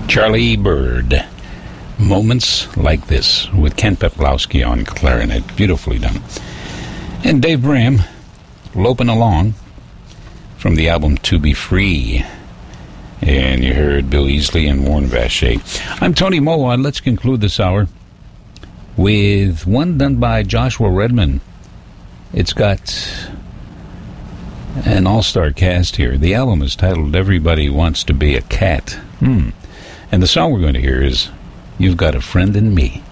Charlie Bird. Moments Like This with Ken Peplowski on clarinet. Beautifully done. And Dave Bram, Loping Along from the album To Be Free. And you heard Bill Easley and Warren Vacher. I'm Tony Moa. Let's conclude this hour with one done by Joshua Redman. It's got an all-star cast here. The album is titled Everybody Wants to Be a Cat. And the song we're going to hear is You've Got a Friend in Me.